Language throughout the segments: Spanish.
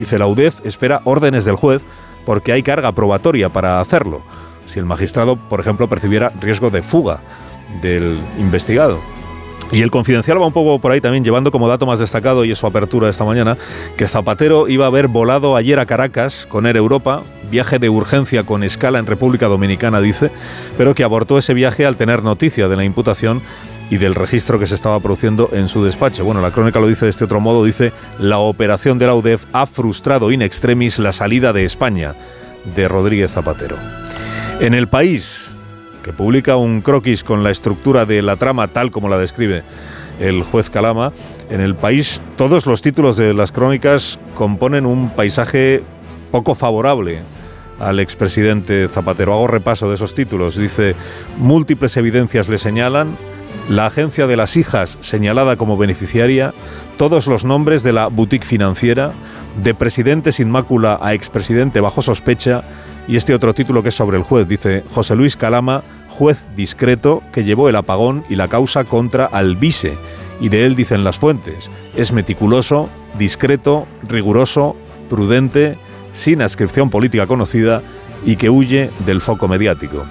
Dice, la UDEF espera órdenes del juez porque hay carga probatoria para hacerlo. Si el magistrado, por ejemplo, percibiera riesgo de fuga del investigado. Y el Confidencial va un poco por ahí también, llevando como dato más destacado, y es su apertura esta mañana, que Zapatero iba a haber volado ayer a Caracas con Air Europa, viaje de urgencia con escala en República Dominicana, dice, pero que abortó ese viaje al tener noticia de la imputación y del registro que se estaba produciendo en su despacho. Bueno, la crónica lo dice de este otro modo, dice, la operación de la UDEF ha frustrado in extremis la salida de España, de Rodríguez Zapatero. En El País, que publica un croquis con la estructura de la trama tal como la describe el juez Calama, en El País todos los títulos de las crónicas componen un paisaje poco favorable al expresidente Zapatero. Hago repaso de esos títulos. Dice, múltiples evidencias le señalan, la agencia de las hijas señalada como beneficiaria, todos los nombres de la boutique financiera, de presidente sin mácula a expresidente bajo sospecha. Y este otro título que es sobre el juez, dice, José Luis Calama, juez discreto que llevó el apagón y la causa contra Alvise. Y de él dicen las fuentes, es meticuloso, discreto, riguroso, prudente, sin adscripción política conocida y que huye del foco mediático.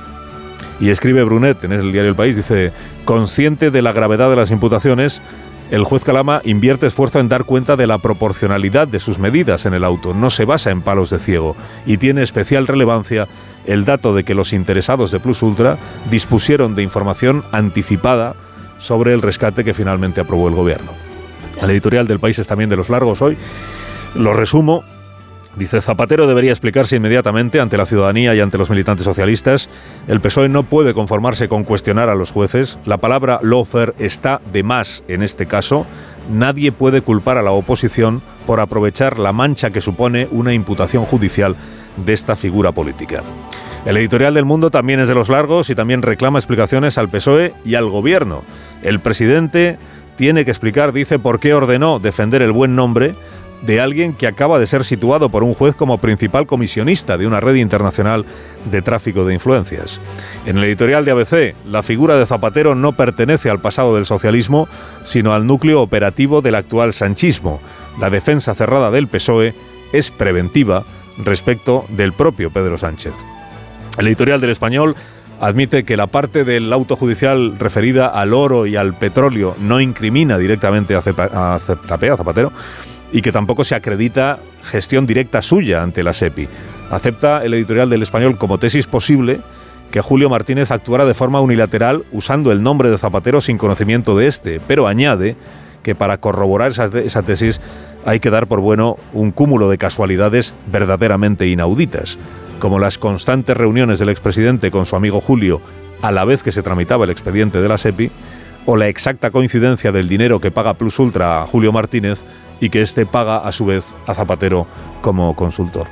Y escribe Brunet en el diario El País, dice, consciente de la gravedad de las imputaciones, el juez Calama invierte esfuerzo en dar cuenta de la proporcionalidad de sus medidas en el auto, no se basa en palos de ciego y tiene especial relevancia el dato de que los interesados de Plus Ultra dispusieron de información anticipada sobre el rescate que finalmente aprobó el gobierno. El editorial del País es también de los largos hoy, lo resumo. Dice, Zapatero debería explicarse inmediatamente ante la ciudadanía y ante los militantes socialistas. El PSOE no puede conformarse con cuestionar a los jueces. La palabra lawfare está de más en este caso. Nadie puede culpar a la oposición por aprovechar la mancha que supone una imputación judicial de esta figura política. El editorial del Mundo también es de los largos y también reclama explicaciones al PSOE y al gobierno. El presidente tiene que explicar, dice, por qué ordenó defender el buen nombre de alguien que acaba de ser situado por un juez como principal comisionista de una red internacional de tráfico de influencias. En el editorial de ABC, la figura de Zapatero no pertenece al pasado del socialismo, sino al núcleo operativo del actual sanchismo. La defensa cerrada del PSOE es preventiva respecto del propio Pedro Sánchez. El editorial del Español admite que la parte del auto judicial referida al oro y al petróleo no incrimina directamente a Zapatero, y que tampoco se acredita gestión directa suya ante la SEPI. Acepta el editorial del Español como tesis posible que Julio Martínez actuara de forma unilateral usando el nombre de Zapatero sin conocimiento de este, pero añade que para corroborar esa tesis hay que dar por bueno un cúmulo de casualidades verdaderamente inauditas, como las constantes reuniones del expresidente con su amigo Julio a la vez que se tramitaba el expediente de la SEPI, o la exacta coincidencia del dinero que paga Plus Ultra a Julio Martínez y que éste paga a su vez a Zapatero como consultor.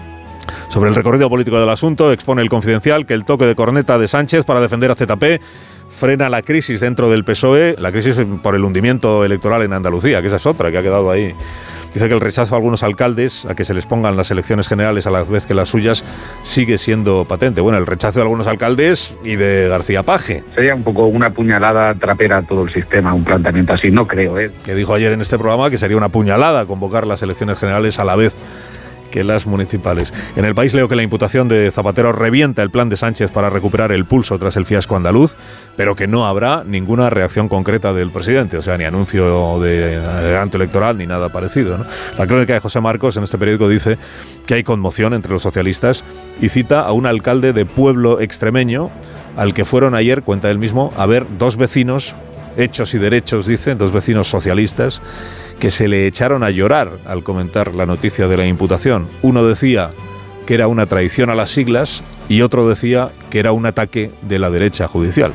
Sobre el recorrido político del asunto, expone el Confidencial que el toque de corneta de Sánchez para defender a ZP frena la crisis dentro del PSOE, la crisis por el hundimiento electoral en Andalucía, que esa es otra que ha quedado ahí. Dice que el rechazo a algunos alcaldes a que se les pongan las elecciones generales a la vez que las suyas sigue siendo patente. Bueno, el rechazo de algunos alcaldes y de García Paje. Sería un poco una puñalada trapera a todo el sistema, un planteamiento así, no creo, ¿eh? Que dijo ayer en este programa que sería una puñalada convocar las elecciones generales a la vez que las municipales. En El País leo que la imputación de Zapatero revienta el plan de Sánchez para recuperar el pulso tras el fiasco andaluz, pero que no habrá ninguna reacción concreta del presidente, o sea, ni anuncio de adelanto electoral ni nada parecido, ¿no? La crónica de José Marcos en este periódico dice que hay conmoción entre los socialistas y cita a un alcalde de pueblo extremeño al que fueron ayer, cuenta él mismo, a ver dos vecinos, hechos y derechos, dice, dos vecinos socialistas, que se le echaron a llorar al comentar la noticia de la imputación. Uno decía que era una traición a las siglas y otro decía que era un ataque de la derecha judicial,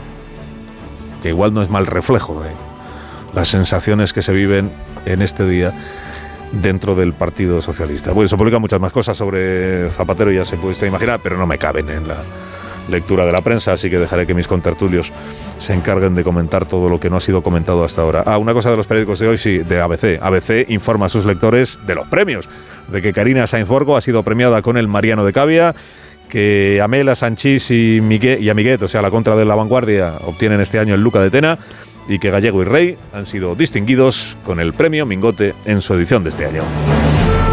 que igual no es mal reflejo de las sensaciones que se viven en este día dentro del Partido Socialista. Bueno, se publican muchas más cosas sobre Zapatero, ya se puede usted imaginar, pero no me caben en la lectura de la prensa, así que dejaré que mis contertulios se encarguen de comentar todo lo que no ha sido comentado hasta ahora. Una cosa de los periódicos de hoy, sí, de ABC. ABC informa a sus lectores de los premios, de que Carina Sainz Borgo ha sido premiada con el Mariano de Cavia, que Amela Sanchís y Amiguet, o sea, la contra de La Vanguardia, obtienen este año el Luca de Tena, y que Gallego y Rey han sido distinguidos con el premio Mingote en su edición de este año.